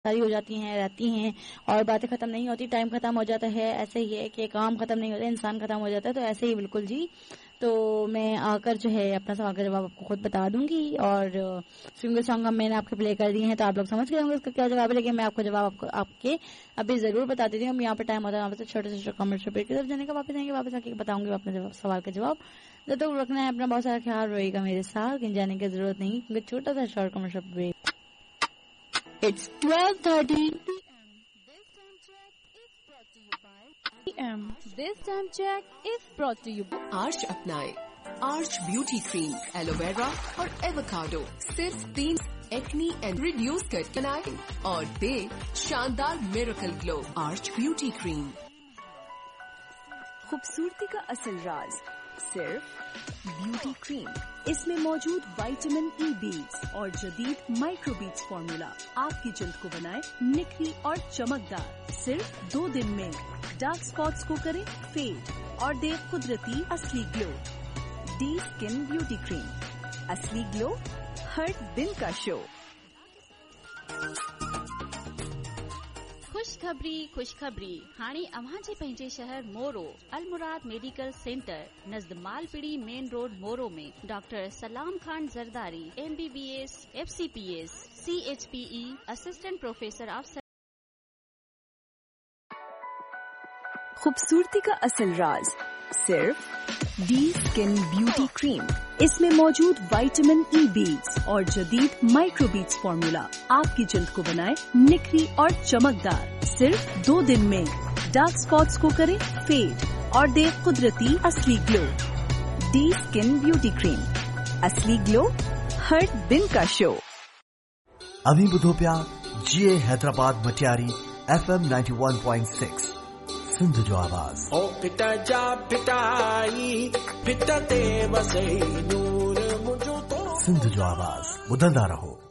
सारी हो जाती हैं, रहती हैं और बातें खत्म नहीं होती, टाइम खत्म हो जाता है। ऐसे ही है कि काम खत्म नहीं होता, इंसान खत्म हो जाता है। तो ऐसे ही बिल्कुल जी। तो मैं आकर जो है अपना सवाल का जवाब आपको खुद बता दूंगी और सिंगल सॉन्ग मैंने आपके प्ले कर दिए हैं, तो आप लोग समझ गए होंगे उसका क्या जवाब है। लेकिन मैं आपको जवाब आपके अभी जरूर बता देती हूँ। यहाँ पर टाइम होता है, यहाँ पर छोटे से कमर्शियल ब्रेक की तरफ जाने का, वापस आएंगे, वापस आके बताऊंगी अपने सवाल का जवाब। जब तक रखना है अपना बहुत सारा ख्याल रहेगा मेरे साथ, कहीं जाने की जरूरत नहीं, क्योंकि छोटा सा short commercial break. It's 12:30 p.m. This time check is brought to you by arch अपनाए आर्च ब्यूटी क्रीम, एलोवेरा और एवोकाडो, सिर्फ 3 एक्नी एंड रिड्यूस करके बनाए और दे शानदार miracle glow. Arch beauty cream. खूबसूरती का असल राज सिर्फ ब्यूटी क्रीम। इसमें मौजूद विटामिन ई बीट्स और जदीद माइक्रो बीट्स फॉर्मूला आपकी जल्द को बनाए निखरी और चमकदार। सिर्फ 2 दिन में डार्क स्पॉट्स को करे फेड और दे कुदरती असली glow. D skin beauty cream, असली ग्लो हर दिन का शो। खुशखबरी हाणे अव्हां जे पंहिंजे शहर मोरो अलमुराद मेडिकल सेंटर नज़द मालपिड़ी मेन रोड मोरो में डॉक्टर सलाम Khan Zardari MBBS FCPS CHPE assistant professor of. खूबसूरती का असल राज सिर्फ डी स्किन ब्यूटी क्रीम। इसमें मौजूद विटामिन ई बीट्स और जदीद माइक्रो बीट्स फॉर्मूला आपकी जल्द को बनाए निखरी और चमकदार। सिर्फ 2 दिन में डार्क स्पॉट्स को करे फेड और दे कुदरती असली glow. D skin beauty cream, असली ग्लो हर दिन का शो। अभी बुधोप्या GA हैदराबाद मटियारी FM 91.6 सिंध जो आवाज। ओ पिता जा पिताई पिता ते वसई नूर मुझो तो सिंध जो आवाज ॿुधंदा रहो।